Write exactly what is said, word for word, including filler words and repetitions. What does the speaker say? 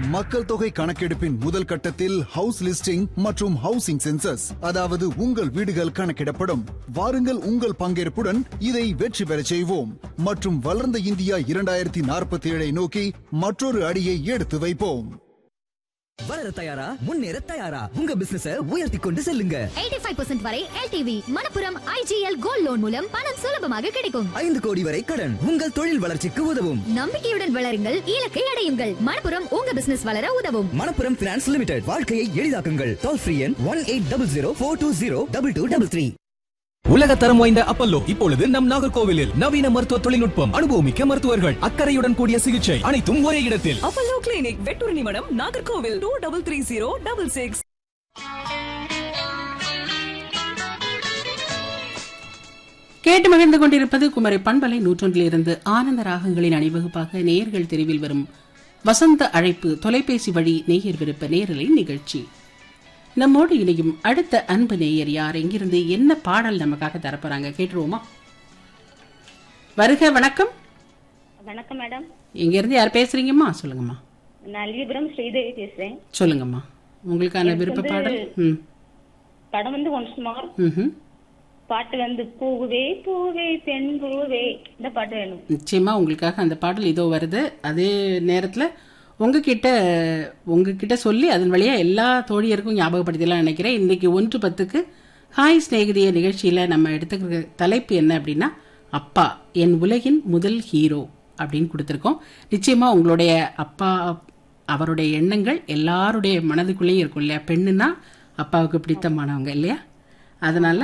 மக்கள் தொகை கணக்கெடுப்பின் முதல் கட்டத்தில் ஹவுஸ் லிஸ்டிங் மற்றும் ஹவுசிங் சென்சஸ், அதாவது உங்கள் வீடுகள் கணக்கிடப்படும். வாருங்கள், உங்கள் பங்கேற்புடன் இதை வெற்றி பெறச் செய்வோம் மற்றும் வளர்ந்த இந்தியா இரண்டாயிரத்தி நாற்பத்தி ஏழை நோக்கி மற்றொரு அடியை எடுத்து வைப்போம். வளர தயாரா, முன்னேற தயாரா, உங்க பிசினஸ உயர்த்தி கொண்டு செல்லுங்க. எண்பத்தி ஐந்து சதவீதம் வரை LTV Manappuram IGL gold loan மூலம் பணம் சுலபமாக கிடைக்கும். ஐந்து கோடி வரை கடன் உங்கள் தொழில் வளர்ச்சிக்கு உதவும். நம்பிக்கையுடன் வளருங்கள், இலக்கை அடையுங்கள். மணப்புரம் உங்க பிசினஸ் வளர உதவும். மணப்புரம் பினான்ஸ் லிமிடெட், வாழ்க்கையை எளிதாக்குங்கள். டோல் ஃப்ரீ எண் one eight double zero four two zero double two double three. உலக தரம் வாய்ந்த அப்பல்லோ இப்பொழுது நம் நாகர்கோவிலில் நவீன மருத்துவ தொழில்நுட்பம், அனுபவமிக்க மருத்துவர்கள், அக்கறையுடன் கூடிய சிகிச்சை, அனைத்தும் ஒரே இடத்தில். அப்பல்லோ கிளினிக், வெட்டூர் நிமிடம், Nagercoil. Two double three zero double six. கேட்டு மகிழ்ந்து கொண்டிருப்பது குமரி பண்பலை நூற்றொன்றிலிருந்து ஆனந்த ராகங்களின் அணிவகுப்பாக நேயர்கள் தெரிவில் வரும் வசந்த அழைப்பு தொலைபேசி வழி நேயர் விருப்ப நேரலை நிகழ்ச்சி. நம்மோடு இணையும் அடுத்த அன்பு நேயர் யார், எங்கிருந்து என்ன பாடல் நமக்காக தரப்போறாங்க கேட்டுருவோமா? வருக, வணக்கம். வணக்கம் மேடம். எங்க இருந்து யார் பேசுறீங்கம்மா? சொல்லுங்கம்மா. நான் அலிபுரம் ஸ்ரீதேவி பேசுறேன். சொல்லுங்கம்மா, உங்களுக்கான விருப்ப பாடல். ம் படம் வந்து ஒன்ஸ் மோர். ம் பாட்டு வந்து பூவே பூவே பெண் பூவே, இந்த பாட்டு வேணும். நிச்சயமா உங்களுக்காக அந்த பாடல் இதோ வருது. அதே நேரத்துல உங்ககிட்ட உங்ககிட்ட சொல்லி அதன் வழியா எல்லா தோழியருக்கும் ஞாபகப்படுத்தலாம் நினைக்கிறேன். இன்னைக்கு ஒன்று பத்துக்கு ஹாய் ஸ்நேகிதிய நிகழ்ச்சியில நம்ம எடுத்துக்கிற தலைப்பு என்ன அப்படின்னா, அப்பா என் உலகின் முதல் ஹீரோ அப்படின்னு கொடுத்துருக்கோம். நிச்சயமா உங்களுடைய அப்பா, அவருடைய எண்ணங்கள் எல்லாருடைய மனதுக்குள்ளேயும் இருக்கும் இல்லையா? பெண்ணுன்னா அப்பாவுக்கு பிடித்தமானவங்க இல்லையா? அதனால